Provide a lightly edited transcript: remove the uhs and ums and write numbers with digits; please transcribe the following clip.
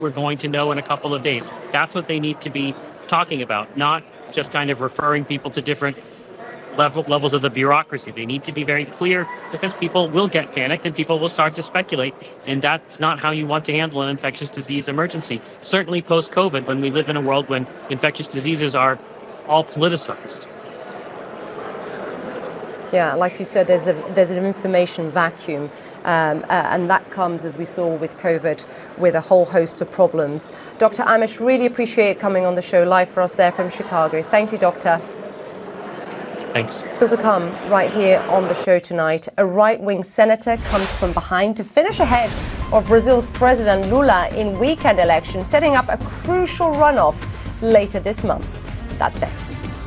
we're going to know in a couple of days. That's what they need to be talking about, not just kind of referring people to different levels of the bureaucracy. They need to be very clear because people will get panicked and people will start to speculate. And that's not how you want to handle an infectious disease emergency. Certainly post-COVID, when we live in a world when infectious diseases are all politicized. Yeah, like you said, there's an information vacuum, and that comes, as we saw with COVID, with a whole host of problems. Dr. Amish, really appreciate coming on the show live for us there from Chicago. Thank you, Doctor. Thanks. Still to come right here on the show tonight, a right-wing senator comes from behind to finish ahead of Brazil's President Lula in weekend election, setting up a crucial runoff later this month. That's next.